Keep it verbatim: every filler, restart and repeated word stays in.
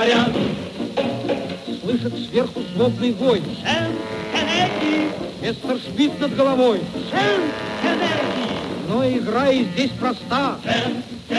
говорят. Слышит сверху злобный вой. Шенкенеки, Эстер спит над головой. Шенкенеки, Но игра и здесь проста. Шенкенеки.